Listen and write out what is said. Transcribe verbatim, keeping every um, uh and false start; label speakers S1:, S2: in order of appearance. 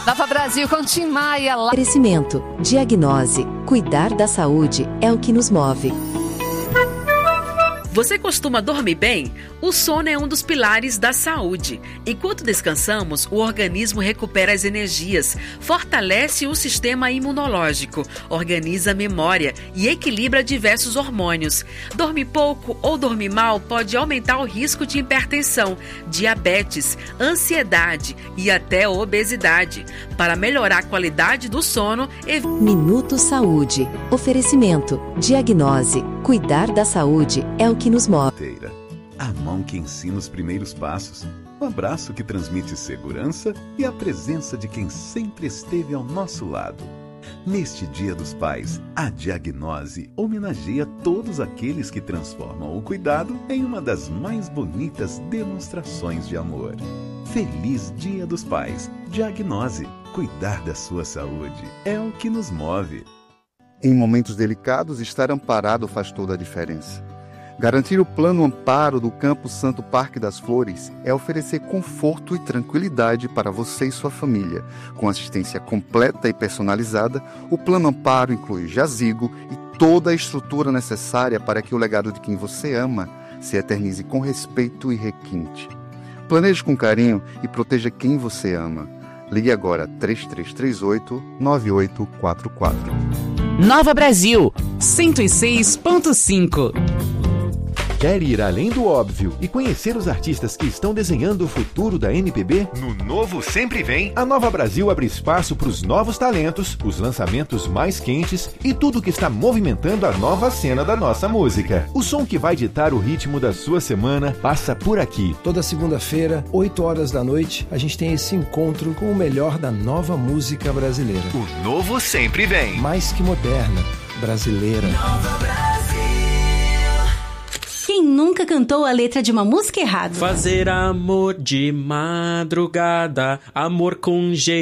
S1: Nova Brasil com Tim Maia. Lá...
S2: Oferecimento, diagnose, cuidar da saúde é o que nos move.
S3: Você costuma dormir bem? O sono é um dos pilares da saúde. Enquanto descansamos, o organismo recupera as energias, fortalece o sistema imunológico, organiza a memória e equilibra diversos hormônios. Dormir pouco ou dormir mal pode aumentar o risco de hipertensão, diabetes, ansiedade e até obesidade. Para melhorar a qualidade do sono, ev...
S2: Minuto Saúde. Oferecimento, diagnose, cuidar da saúde é o que nos move.
S4: A mão que ensina os primeiros passos, o abraço que transmite segurança e a presença de quem sempre esteve ao nosso lado. Neste Dia dos Pais, a Diagnose homenageia todos aqueles que transformam o cuidado em uma das mais bonitas demonstrações de amor. Feliz Dia dos Pais. Diagnose. Cuidar da sua saúde é o que nos move.
S5: Em momentos delicados, estar amparado faz toda a diferença. Garantir o plano amparo do Campo Santo Parque das Flores é oferecer conforto e tranquilidade para você e sua família. Com assistência completa e personalizada, o plano amparo inclui jazigo e toda a estrutura necessária para que o legado de quem você ama se eternize com respeito e requinte. Planeje com carinho e proteja quem você ama. Ligue agora três três três oito, nove oito quatro quatro.
S6: Nova Brasil, cento e seis ponto cinco.
S7: Quer ir além do óbvio e conhecer os artistas que estão desenhando o futuro da M P B?
S8: No Novo Sempre Vem,
S7: a Nova Brasil abre espaço para os novos talentos, os lançamentos mais quentes e tudo que está movimentando a nova cena da nossa música. O som que vai ditar o ritmo da sua semana passa por aqui.
S9: Toda segunda-feira, oito horas da noite, a gente tem esse encontro com o melhor da nova música brasileira.
S8: O Novo Sempre Vem.
S9: Mais que moderna, brasileira.
S10: Nova Brasil. Quem nunca cantou a letra de uma música errada?
S11: Fazer amor de madrugada, amor com jeito.